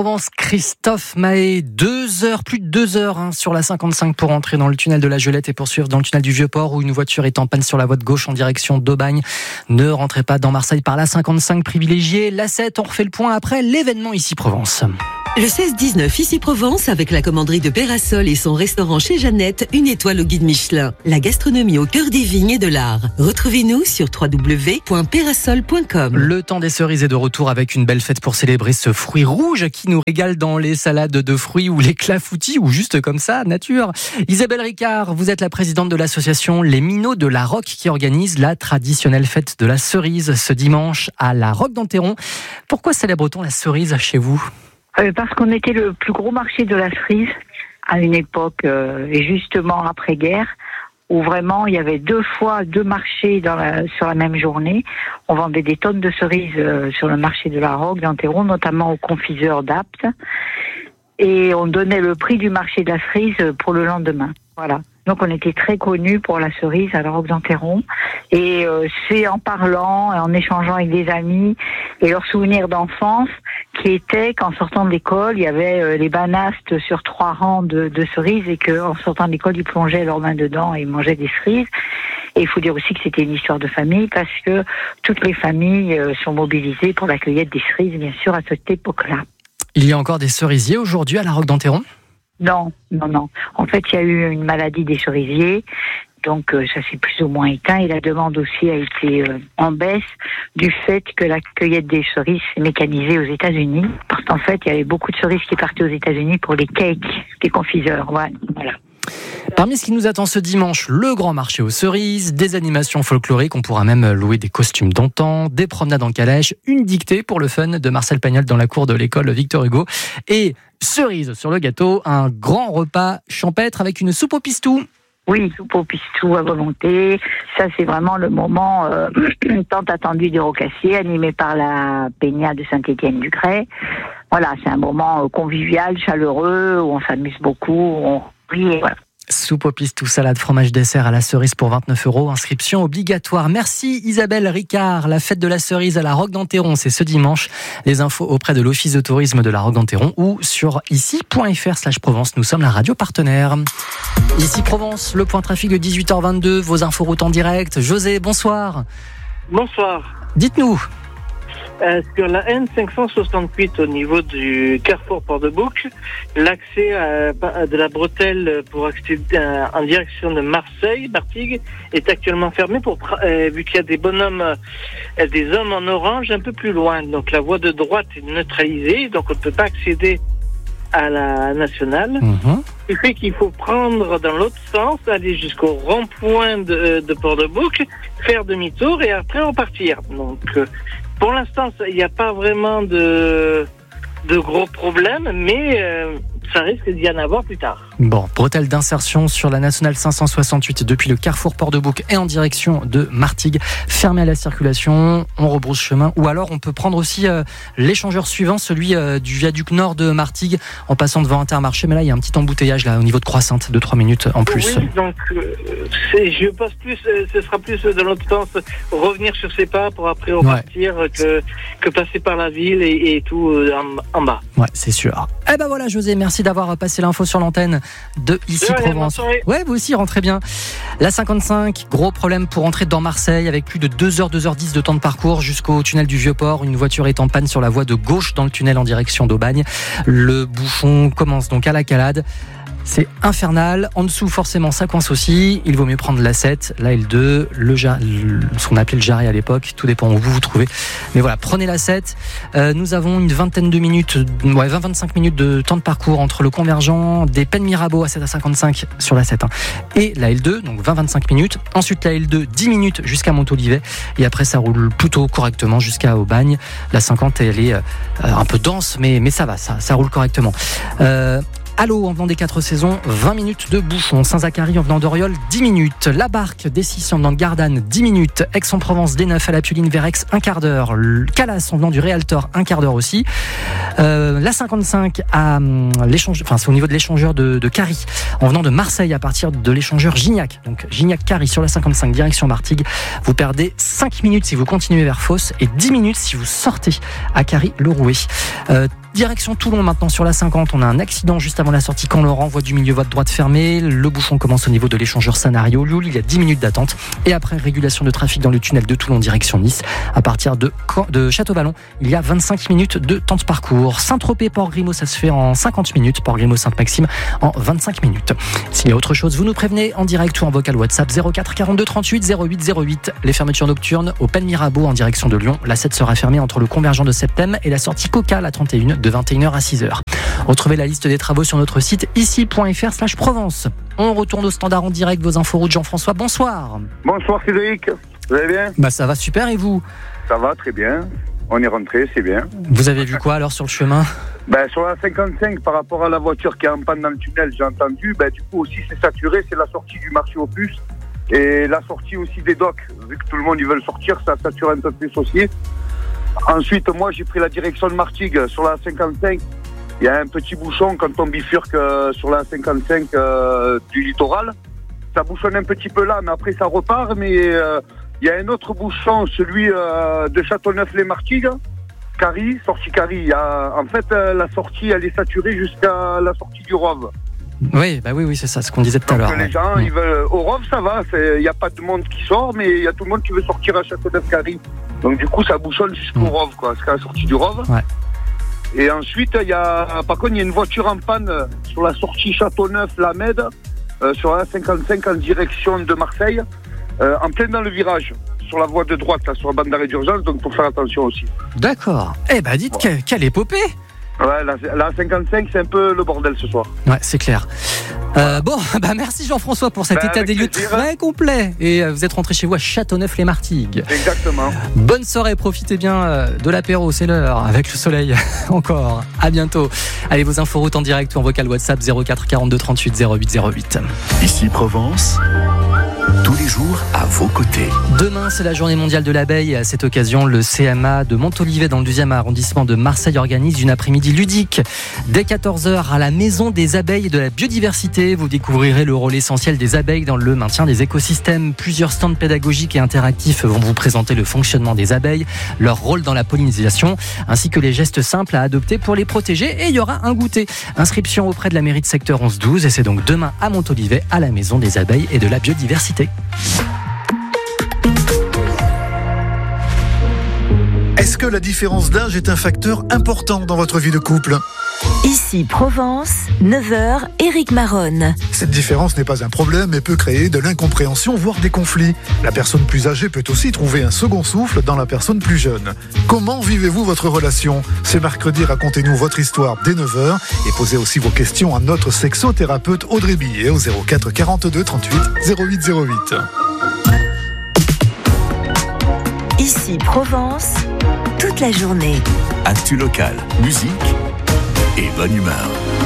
Provence, Christophe Mahé, 2 heures, plus de 2 heures sur la 55 pour entrer dans le tunnel de la Gelette et poursuivre dans le tunnel du Vieux-Port où une voiture est en panne sur la voie de gauche en direction d'Aubagne. Ne rentrez pas dans Marseille par la 55 privilégiée. La 7, on refait le point après l'événement ici Provence. Le 16-19 ici Provence avec la commanderie de Pérasol et son restaurant chez Jeannette, une étoile au guide Michelin. La gastronomie au cœur des vignes et de l'art. Retrouvez-nous sur www.perasol.com. Le temps des cerises est de retour avec une belle fête pour célébrer ce fruit rouge qui nous régale dans les salades de fruits ou les clafoutis ou juste comme ça, nature. Isabelle Ricard, vous êtes la présidente de l'association Les Minots de la Roque qui organise la traditionnelle fête de la cerise ce dimanche à la Roque d'Enterron. Pourquoi célèbre-t-on la cerise chez vous ? Parce qu'on était le plus gros marché de la cerise à une époque, et justement après-guerre, où vraiment il y avait 2 marchés sur la même journée. On vendait des tonnes de cerises sur le marché de la Roque d'Enterron, notamment aux confiseurs d'Apt. Et on donnait le prix du marché de la cerise pour le lendemain. Voilà. Donc on était très connus pour la cerise à la Roque d'Enterron. Et c'est en parlant, en échangeant avec des amis et leurs souvenirs d'enfance qui étaient qu'en sortant de l'école, il y avait les banastes sur 3 rangs de cerises et qu'en sortant de l'école, ils plongeaient leurs mains dedans et ils mangeaient des cerises. Et il faut dire aussi que c'était une histoire de famille parce que toutes les familles sont mobilisées pour la cueillette des cerises, bien sûr, à cette époque-là. Il y a encore des cerisiers aujourd'hui à la Roque d'Enterron ? Non. En fait, il y a eu une maladie des cerisiers, donc ça s'est plus ou moins éteint. Et la demande aussi a été en baisse du fait que la cueillette des cerises s'est mécanisée aux États-Unis. Parce qu'en fait, il y avait beaucoup de cerises qui partaient aux États-Unis pour les cakes des confiseurs. Ouais, voilà. Parmi ce qui nous attend ce dimanche, le grand marché aux cerises, des animations folkloriques, on pourra même louer des costumes d'antan, des promenades en calèche, une dictée pour le fun de Marcel Pagnol dans la cour de l'école Victor Hugo et cerise sur le gâteau, un grand repas champêtre avec une soupe au pistou. Oui, soupe au pistou à volonté. Ça, c'est vraiment le moment tant attendu des Rocassiers, animé par la Peña de Saint-Étienne-du-Grès. Voilà, c'est un moment convivial, chaleureux, où on s'amuse beaucoup, où on rit et voilà. Soupe au pistou, salade, fromage, dessert à la cerise pour 29 €. Inscription obligatoire. Merci Isabelle Ricard. La fête de la cerise à la Roque d'Enterron, c'est ce dimanche. Les infos auprès de l'Office de tourisme de la Roque d'Enterron ou sur ici.fr/Provence. Nous sommes la radio partenaire. Ici Provence, le point trafic de 18h22. Vos infos routes en direct. José, bonsoir. Bonsoir. Dites-nous. Sur la N568 au niveau du carrefour Port-de-Boucle, l'accès de la bretelle pour accéder en direction de Marseille, est actuellement fermé vu qu'il y a des bonhommes, des hommes en orange un peu plus loin. Donc la voie de droite est neutralisée, donc on ne peut pas accéder à la nationale. Ce qui fait qu'il faut prendre dans l'autre sens, aller jusqu'au rond-point de Port-de-Boucle, faire demi-tour et après repartir. Donc pour l'instant, il n'y a pas vraiment de gros problèmes, mais ça risque d'y en avoir plus tard. Bon, bretelle d'insertion sur la nationale 568 depuis le carrefour Port-de-Boucle et en direction de Martigues, fermée à la circulation, on rebrousse chemin. Ou alors on peut prendre aussi l'échangeur suivant, celui du viaduc nord de Martigues, en passant devant Intermarché. Mais là, il y a un petit embouteillage là au niveau de Croissante, de 3 minutes en plus. Oui, donc je pense plus, ce sera plus de l'autre sens, revenir sur ses pas pour après repartir que passer par la ville et tout en bas. Ouais, c'est sûr. Eh ben voilà, José, merci d'avoir passé l'info sur l'antenne de Ici Provence. Ouais, vous aussi, rentrez bien. La 55, gros problème pour entrer dans Marseille avec plus de 2h10 de temps de parcours jusqu'au tunnel du Vieux-Port. Une voiture est en panne sur la voie de gauche dans le tunnel en direction d'Aubagne. Le bouchon commence donc à la Calade. C'est infernal. En dessous, forcément, ça coince aussi. Il vaut mieux prendre la 7, la L2, ce qu'on appelait le Jarret à l'époque. Tout dépend où vous vous trouvez. Mais voilà, prenez la 7. Nous avons une vingtaine de minutes, 20-25 minutes de temps de parcours entre le convergent des Pennes Mirabeau à 7 à 55 sur la 7 et la L2, donc 20-25 minutes. Ensuite, la L2, 10 minutes jusqu'à Montolivet. Et après, ça roule plutôt correctement jusqu'à Aubagne. La 50, elle est un peu dense, mais ça va, ça roule correctement. Allo en venant des 4 saisons, 20 minutes de bouchon. Saint-Zacharie en venant d'Oriol, 10 minutes. La Barque des 6 en venant de Gardanne, 10 minutes. Aix-en-Provence des 9 à la Puline vers Aix, un quart d'heure. Calas en venant du Réaltor, un quart d'heure aussi. La 55 à c'est au niveau de l'échangeur de Carry. En venant de Marseille à partir de l'échangeur Gignac. Donc Gignac-Carry sur la 55 direction Martigues. Vous perdez 5 minutes si vous continuez vers Fos et 10 minutes si vous sortez à Carry-le-Rouet. Direction Toulon maintenant sur la 50. On a un accident juste avant la sortie Camp-Laurent, voie du milieu, voie de droite fermée. Le bouchon commence au niveau de l'échangeur Sanario. Lioul, il y a 10 minutes d'attente. Et après, régulation de trafic dans le tunnel de Toulon direction Nice. À partir de Château-Vallon, il y a 25 minutes de temps de parcours. Saint-Tropez, Port-Grimaud, ça se fait en 50 minutes. Port-Grimaud, Sainte-Maxime en 25 minutes. S'il y a autre chose, vous nous prévenez en direct ou en vocal WhatsApp 04 42 38 08 08. Les fermetures nocturnes au Pen Mirabeau en direction de Lyon. La 7 sera fermée entre le convergent de Septem et la sortie Coca, la 31, de 21h à 6h. Retrouvez la liste des travaux sur notre site ici.fr/Provence. On retourne au standard en direct, vos infos routes. Jean-François, bonsoir. Bonsoir Cédric, vous allez bien ? Ça va super, et vous ? Ça va, très bien. On est rentré, c'est bien. Vous avez vu quoi alors sur le chemin ? Sur la 55, par rapport à la voiture qui est en panne dans le tunnel, j'ai entendu, du coup aussi c'est saturé, c'est la sortie du marché aux puces et la sortie aussi des docks. Vu que tout le monde ils veulent sortir, ça sature un peu plus aussi. Ensuite, moi j'ai pris la direction de Martigues sur la 55. Il y a un petit bouchon quand on bifurque sur la 55 du littoral. Ça bouchonne un petit peu là, mais après ça repart. Mais il y a un autre bouchon, celui de Châteauneuf-les-Martigues. Carry, sortie Carry. Il y a, en fait, la sortie, elle est saturée jusqu'à la sortie du Rove. Oui, oui, c'est ça, ce qu'on disait tout à l'heure. Les gens, ils veulent. Au Rove, ça va. Il n'y a pas de monde qui sort, mais il y a tout le monde qui veut sortir à Châteauneuf-Carry. Donc du coup, ça bouchonne jusqu'au Rove, quoi. Jusqu'à la sortie du Rove. Ouais. Et ensuite, par contre, il y a une voiture en panne sur la sortie Châteauneuf-Lamed, sur la 55 en direction de Marseille, en plein dans le virage, sur la voie de droite, là, sur la bande d'arrêt d'urgence, donc pour faire attention aussi. D'accord. Dites, quelle épopée. Ouais, la 55, c'est un peu le bordel ce soir. Ouais, c'est clair. Merci Jean-François pour cet état des lieux très complet. Et vous êtes rentré chez vous à Châteauneuf-les-Martigues. Exactement. Bonne soirée, profitez bien de l'apéro, c'est l'heure, avec le soleil encore. À bientôt. Allez, vos inforoutes en direct ou en vocal WhatsApp 04 42 38 08 08. Ici Provence, tous les jours à vos côtés. Demain, c'est la journée mondiale de l'abeille et à cette occasion, le CMA de Montolivet dans le 12e arrondissement de Marseille organise une après-midi ludique. Dès 14h à la Maison des abeilles et de la biodiversité, vous découvrirez le rôle essentiel des abeilles dans le maintien des écosystèmes. Plusieurs stands pédagogiques et interactifs vont vous présenter le fonctionnement des abeilles, leur rôle dans la pollinisation, ainsi que les gestes simples à adopter pour les protéger. Et il y aura un goûter. Inscription auprès de la mairie de secteur 11-12 et c'est donc demain à Montolivet à la Maison des abeilles et de la biodiversité. Est-ce que la différence d'âge est un facteur important dans votre vie de couple ? Ici Provence, 9h, Éric Maronne. Cette différence n'est pas un problème et peut créer de l'incompréhension, voire des conflits. La personne plus âgée peut aussi trouver un second souffle dans la personne plus jeune. Comment vivez-vous votre relation ? Ce mercredi, racontez-nous votre histoire dès 9h et posez aussi vos questions à notre sexothérapeute Audrey Billet au 04 42 38 08 08. Ici Provence, toute la journée. Actu locale, musique et bonne humeur.